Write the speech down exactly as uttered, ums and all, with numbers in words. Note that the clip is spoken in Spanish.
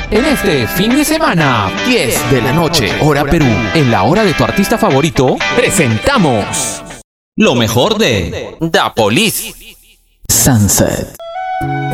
En este fin de semana, diez de la noche, hora Perú, en la hora de tu artista favorito, presentamos lo mejor de Da Police. Sunset.